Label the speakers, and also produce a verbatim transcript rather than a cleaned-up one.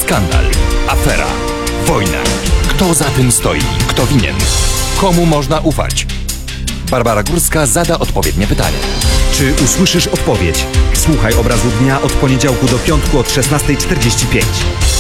Speaker 1: Skandal, afera, wojna. Kto za tym stoi? Kto winien? Komu można ufać? Barbara Górska zada odpowiednie pytania.
Speaker 2: Czy usłyszysz odpowiedź? Słuchaj Obrazu Dnia od poniedziałku do piątku od szesnastej czterdzieści pięć.